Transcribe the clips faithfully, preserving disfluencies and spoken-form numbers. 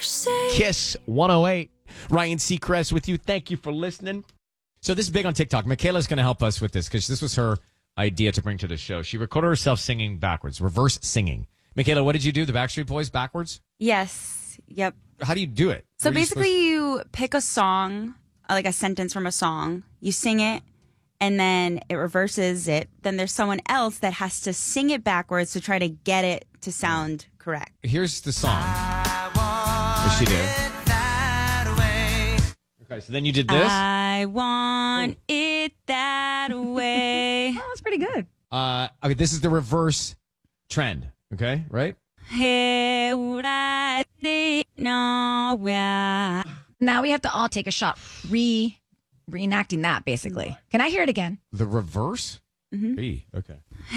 Kiss one oh eight. Ryan Seacrest with you. Thank you for listening. So this is big on TikTok. Michaela's going to help us with this because this was her idea to bring to the show. She recorded herself singing backwards, reverse singing. Michaela, what did you do? The Backstreet Boys backwards? Yes. Yep. How do you do it? So Are basically you, you pick a song, like a sentence from a song, you sing it, and then it reverses it. Then there's someone else that has to sing it backwards to try to get it to sound correct. Here's the song. What she did. Okay, so then you did this. I want oh. it that way. Oh, that's pretty good. Uh, okay, this is the reverse trend. Okay, right? Now we have to all take a shot re reenacting that, basically. Can I hear it again? The reverse? Mm-hmm. B, okay.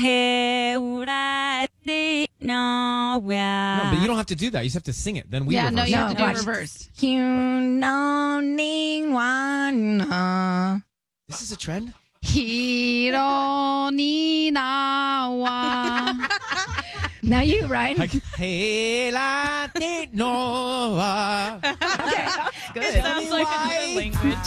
No, but you don't have to do that. You just have to sing it. Then we yeah, reverse. no, you have No, to do watch. reverse. This is a trend? Now you, Ryan. Like, hey, la, de, no, uh. Okay. Good. It sounds like a different language.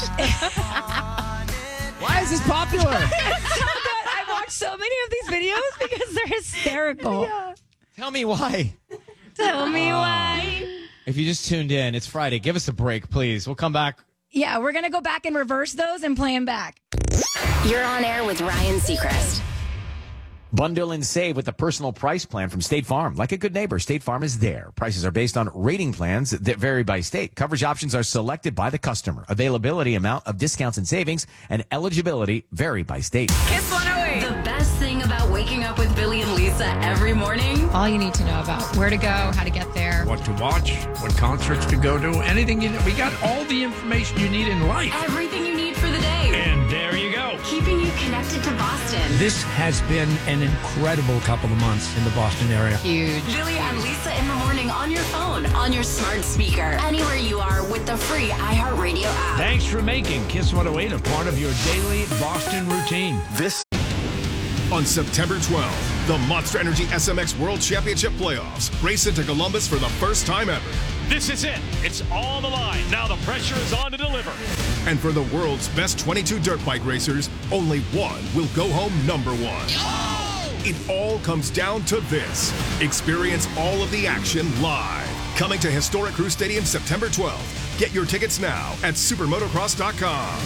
Why is this popular? It's so good. I watched so many of these videos because they're hysterical. Yeah. Tell me why. Tell me why. If you just tuned in, it's Friday. Give us a break, please. We'll come back. Yeah, we're going to go back and reverse those and play them back. You're on air with Ryan Seacrest. Bundle and save with the personal price plan from State Farm. Like a good neighbor, State Farm is there. Prices are based on rating plans that vary by state. Coverage options are selected by the customer. Availability, amount of discounts and savings, and eligibility vary by state. Kiss one oh eight. The best thing about waking up with Billy and Lisa every morning. All you need to know about where to go, how to get there. What to watch, what concerts to go to, anything you know. We got all the information you need in life. Everything you need for the day. And there you go. Keeping you connected to Boston. This has been an incredible couple of months in the Boston area. Huge. Billy and Lisa in the morning on your phone, on your smart speaker, anywhere you are with the free iHeartRadio app. Thanks for making Kiss one oh eight a part of your daily Boston routine. This on September twelfth, the Monster Energy S M X World Championship Playoffs race into Columbus for the first time ever. This is it. It's on the line. Now the pressure is on to deliver. And for the world's best twenty-two dirt bike racers, only one will go home number one. Oh! It all comes down to this. Experience all of the action live. Coming to historic Crew Stadium September twelfth. Get your tickets now at supermotocross dot com.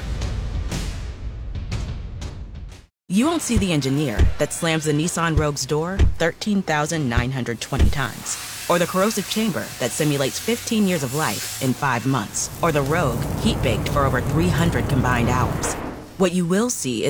You won't see the engineer that slams the Nissan Rogue's door thirteen thousand nine hundred twenty times. Or the corrosive chamber that simulates fifteen years of life in five months. Or the Rogue heat-baked for over three hundred combined hours. What you will see is